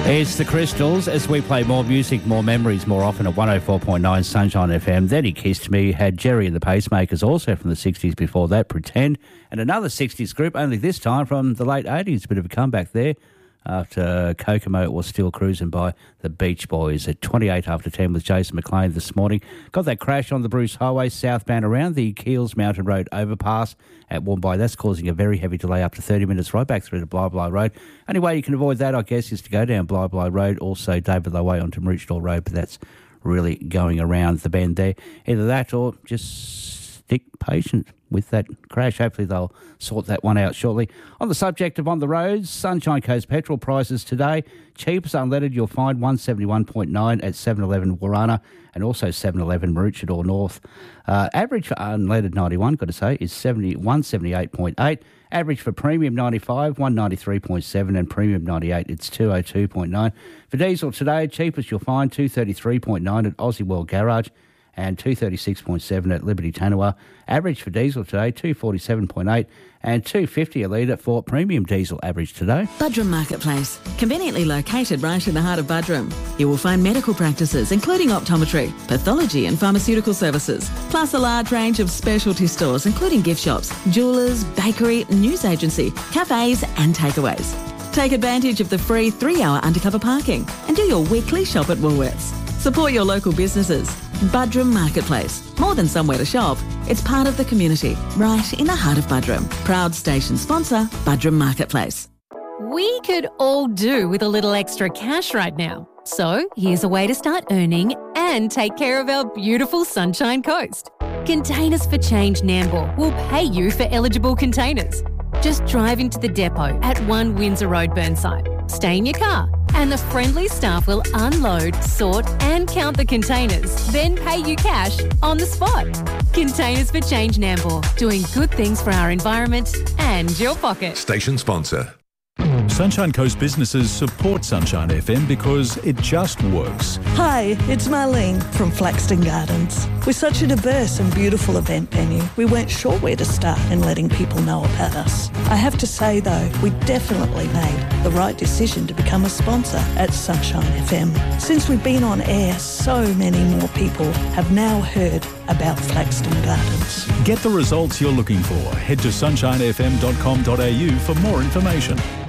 It's the Crystals as we play more music, more memories, more often at 104.9 Sunshine FM. Then He Kissed Me, had Jerry and the Pacemakers, also from the 60s before that, Pretend, and another 60s group, only this time from the late 80s. A bit of a comeback there after Kokomo was still cruising by. The Beach Boys at 28 after 10 with Jason McLean this morning. Got that crash on the Bruce Highway southbound around the Keels Mountain Road overpass at Woombye. That's causing a very heavy delay up to 30 minutes right back through to Bly Road. Only way you can avoid that, I guess, is to go down Bly Road, also David Low Way onto Maroochydore Road, but that's really going around the bend there. Either that or just stick patient with that crash. Hopefully they'll sort that one out shortly. On the subject of on the roads, Sunshine Coast petrol prices today. Cheapest unleaded you'll find 171.9 at 7-Eleven Warana and also 7-Eleven Maroochydore North. Average for unleaded 91, got to say, is 178.8. Average for premium 95, 193.7, and premium 98, it's 202.9. For diesel today, cheapest you'll find 233.9 at Aussie World Garage and 236.7 at Liberty Tanua. Average for diesel today, 247.8 and 250 a litre for premium diesel average today. Budrum Marketplace, conveniently located right in the heart of Budrum. You will find medical practices including optometry, pathology and pharmaceutical services, plus a large range of specialty stores including gift shops, jewellers, bakery, news agency, cafes and takeaways. Take advantage of the free 3-hour undercover parking and do your weekly shop at Woolworths. Support your local businesses. Budrum Marketplace. More than somewhere to shop, it's part of the community, right in the heart of Budrum. Proud station sponsor, Budrum Marketplace. We could all do with a little extra cash right now. So here's a way to start earning and take care of our beautiful Sunshine Coast. Containers for Change Nambour will pay you for eligible containers. Just drive into the depot at 1 Windsor Road, Burnside. Stay in your car and the friendly staff will unload, sort and count the containers, then pay you cash on the spot. Containers for Change Nambour, doing good things for our environment and your pocket. Station sponsor. Sunshine Coast businesses support Sunshine FM because it just works. Hi, it's Marlene from Flaxton Gardens. We're such a diverse and beautiful event venue. We weren't sure where to start in letting people know about us. I have to say though, we definitely made the right decision to become a sponsor at Sunshine FM. Since we've been on air, so many more people have now heard about Flaxton Gardens. Get the results you're looking for. Head to sunshinefm.com.au for more information.